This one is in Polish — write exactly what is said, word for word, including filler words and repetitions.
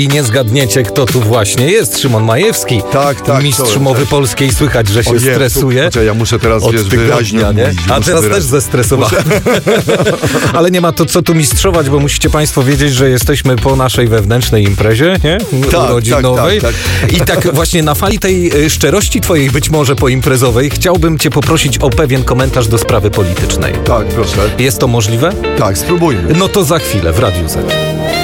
I nie zgadniecie, kto tu właśnie jest. Szymon Majewski. Tak, tak. Mistrz to, mowy tak. polskiej. Słychać, że się O Jezu, stresuje. kurczę, ja muszę teraz, Od wiesz, wyraźnie tygodnia, nie? mówić. A muszę teraz wyraźnie. też zestresowałem. Ale nie ma to co tu mistrzować, bo musicie państwo wiedzieć, że jesteśmy po naszej wewnętrznej imprezie, nie? Tak, Urodzinowej. tak, tak, I tak właśnie na fali tej y, szczerości twojej być może poimprezowej chciałbym cię poprosić o pewien komentarz do sprawy politycznej. Tak, proszę. Jest to możliwe? Tak, spróbujmy. No to za chwilę w Radiu Z.